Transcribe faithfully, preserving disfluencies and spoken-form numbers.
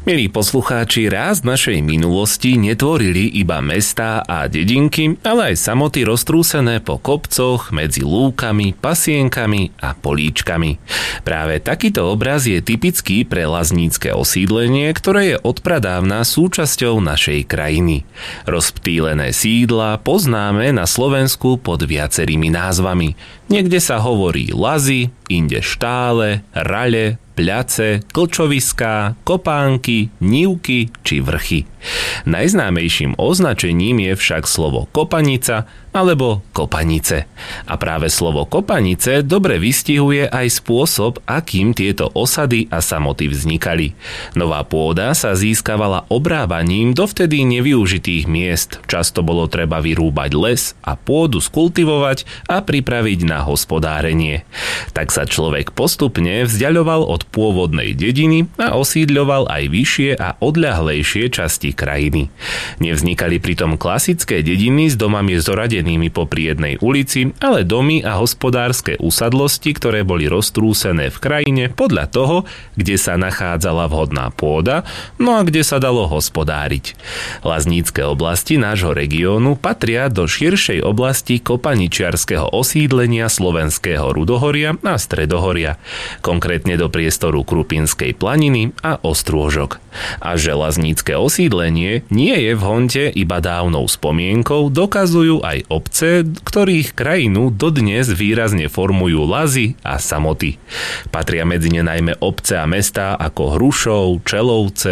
Milí poslucháči, raz v našej minulosti netvorili iba mestá a dedinky, ale aj samoty roztrúsené po kopcoch, medzi lúkami, pasienkami a políčkami. Práve takýto obraz je typický pre laznícke osídlenie, ktoré je odpradávna súčasťou našej krajiny. Rozptýlené sídla poznáme na Slovensku pod viacerými názvami. Niekde sa hovorí lazy, inde štále, rale, pľace, klčoviská, kopánky, nívky či vrchy. Najznámejším označením je však slovo kopanica alebo kopanice. A práve slovo kopanice dobre vystihuje aj spôsob, akým tieto osady a samoty vznikali. Nová pôda sa získavala obrábaním dovtedy nevyužitých miest. Často bolo treba vyrúbať les a pôdu skultivovať a pripraviť na hospodárenie. Tak sa človek postupne vzdiaľoval od pôvodnej dediny a osídľoval aj vyššie a odľahlejšie časti krajiny. Nevznikali pritom klasické dediny s domami zoradenými popri jednej ulici, ale domy a hospodárske usadlosti, ktoré boli roztrúsené v krajine podľa toho, kde sa nachádzala vhodná pôda, no a kde sa dalo hospodáriť. Laznícke oblasti nášho regiónu patria do širšej oblasti kopaničiarskeho osídlenia Slovenského Rudohoria a Stredohoria, konkrétne do priestoru Krupinskej planiny a Ostrôžok. A že laznícke osídlenie nie je v Honte iba dávnou spomienkou, dokazujú aj obce, ktorých krajinu dodnes výrazne formujú lazy a samoty. Patria medzi ne najmä obce a mestá ako Hrušov, Čelovce,